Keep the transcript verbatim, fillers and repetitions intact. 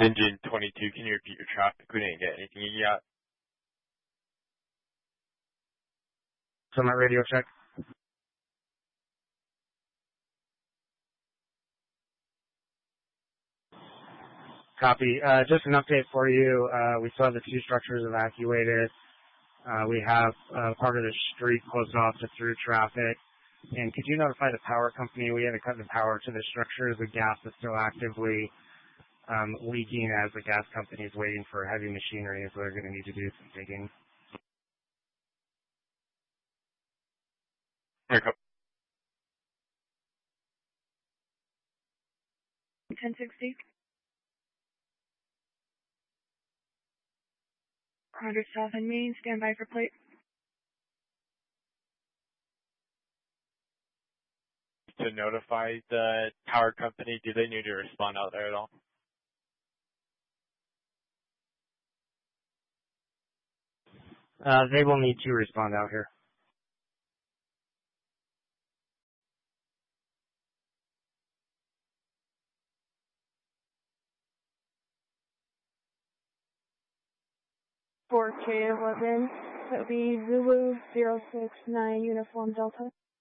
Engine twenty-two, can you repeat your traffic? We didn't get anything yet. Summit radio check. Copy. Uh, just an update for you. Uh, we still have the two structures evacuated. Uh, we have uh, part of the street closed off to through traffic. And could you notify the power company? We had to cut the power to the structures. The gas is still actively um, leaking as the gas company is waiting for heavy machinery, so they're going to need to do some digging. Okay. ten sixty. one hundred South and Main, stand by for plate. To notify the power company, do they need to respond out there at all? Uh, they will need to respond out here. four K eleven, that would be Zulu zero six nine Uniform Delta.